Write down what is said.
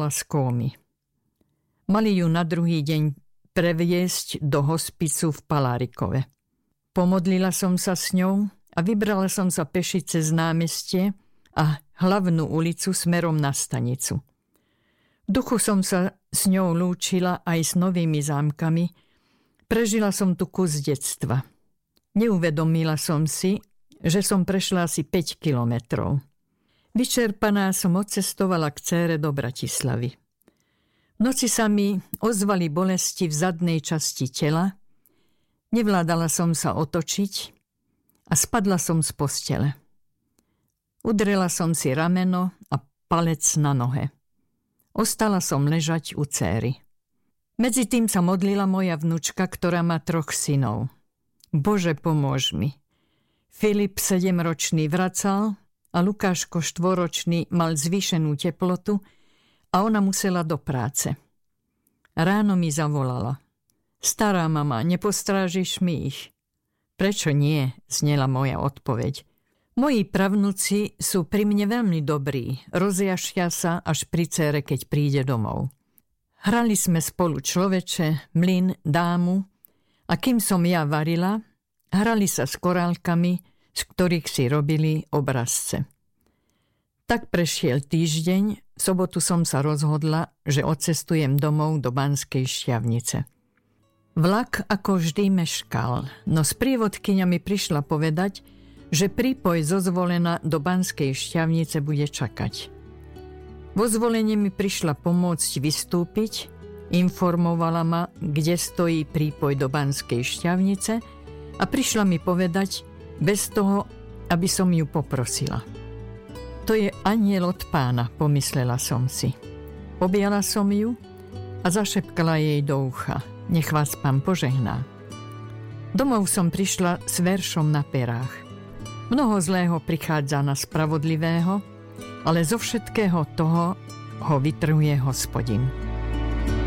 vstala z kómy. Mali ju na druhý deň previesť do hospicu v Palárikove. Pomodlila som sa s ňou a vybrala som sa peši cez námestie a hlavnú ulicu smerom na stanicu. V duchu som sa s ňou lúčila aj s Novými Zámkami. Prežila som tu kus detstva. Neuvedomila som si, že som prešla asi 5 kilometrov. Vyčerpaná som odcestovala k dcére do Bratislavy. V noci sa mi ozvali bolesti v zadnej časti tela, nevládala som sa otočiť a spadla som z postele. Udrela som si rameno a palec na nohe. Ostala som ležať u dcéry. Medzi tým sa modlila moja vnučka, ktorá má 3 synov. Bože, pomôž mi. Filip 7-ročný vracal a Lukáško 4-ročný mal zvýšenú teplotu a ona musela do práce. Ráno mi zavolala. Stará mama, nepostrážiš mi ich? Prečo nie, znela moja odpoveď. Moji pravnúci sú pri mne veľmi dobrí, rozjašia sa až pri dcére, keď príde domov. Hrali sme spolu človeče, mlyn, dámu a kým som ja varila, hrali sa s korálkami, z ktorých si robili obrazce. Tak prešiel týždeň, v sobotu som sa rozhodla, že odcestujem domov do Banskej Štiavnice. Vlak ako vždy meškal, no sprievodkyňa mi prišla povedať, že prípoj zo Zvolena do Banskej Štiavnice bude čakať. Vo Zvolene mi prišla pomôcť vystúpiť, informovala ma, kde stojí prípoj do Banskej Štiavnice a prišla mi povedať, bez toho, aby som ju poprosila. To je anjel od Pána, pomyslela som si. Objala som ju a zašepkala jej do ucha. Nech vás Pán požehná. Domov som prišla s veršom na perách. Mnoho zlého prichádza na spravodlivého, ale zo všetkého toho ho vytrhuje Hospodin.